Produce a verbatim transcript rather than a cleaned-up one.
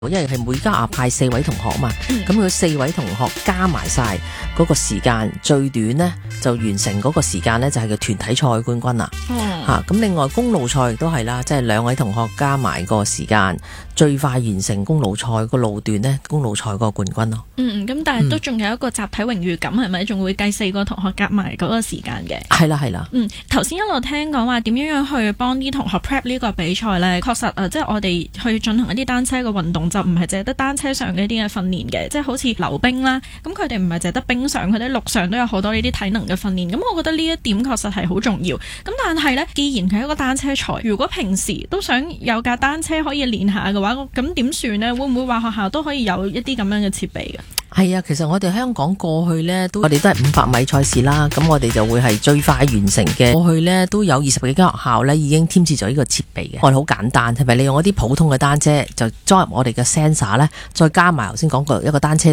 因為係每家啊派四位同學嘛，咁佢、嗯、四位同學加埋晒嗰個時間，最短呢就完成嗰個時間呢，就係個團體賽冠軍啦。吓、嗯，咁、啊、另外公路賽亦都係啦，即係兩位同學加埋個時間，最快完成公路賽個路段呢，公路賽個冠軍咯。 嗯，咁但係都仲有一個集體榮譽感，係咪仲會計四個同學夾埋嗰個時間嘅？係啦係啦。 嗯，頭先一路聽講話點樣樣去幫啲同學 prep 呢個比賽呢？確實啊、呃，即係我哋去進行一啲單車嘅運動。就唔係淨係得單車上嘅一啲嘅訓練嘅，即係好似溜冰啦，咁佢哋唔係淨係得冰上，佢哋陸上都有好多呢啲體能嘅訓練。咁我覺得呢一點確實係好重要。咁但係呢，既然佢係一個單車賽，如果平時都想有架單車可以練下嘅話，咁點算呢？會唔會話學校都可以有一啲咁樣嘅設備嘅？ 係啊，其實我哋香港過去呢，都我哋都係五百米賽事啦，咁我哋就會係最快完成嘅。過去呢，都有二十幾間學校呢已經添置咗呢個設備嘅。我哋好簡單，係咪利用一啲普通嘅單車就裝入我哋嘅 sensor 呢，再加埋頭先講過一個單車